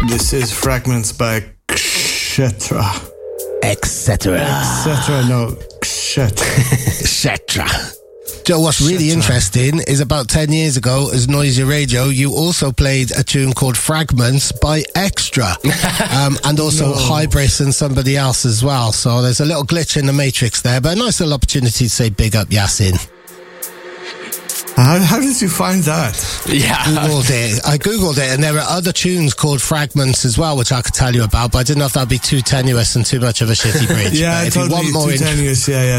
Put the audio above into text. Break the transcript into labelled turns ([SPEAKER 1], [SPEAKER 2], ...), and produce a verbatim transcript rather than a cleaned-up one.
[SPEAKER 1] This is Fragments by Etc.
[SPEAKER 2] Etc.
[SPEAKER 1] Etc. No, Etc.
[SPEAKER 2] Etc. Joe, what's really interesting is about ten years ago, as Noisy Radio, you also played a tune called Fragments by Extra. um, and also
[SPEAKER 1] No.
[SPEAKER 2] Hybris and somebody else as well. So there's a little glitch in the matrix there, but a nice little opportunity to say big up Yasin.
[SPEAKER 1] How, how did you find that?
[SPEAKER 3] Yeah.
[SPEAKER 2] Googled it. I Googled it, and there are other tunes called Fragments as well, which I could tell you about, but I didn't know if that'd be too tenuous and too much of a shitty bridge.
[SPEAKER 1] Yeah,
[SPEAKER 2] But if
[SPEAKER 1] totally
[SPEAKER 2] you want more
[SPEAKER 1] too
[SPEAKER 2] in-
[SPEAKER 1] tenuous. Yeah, yeah.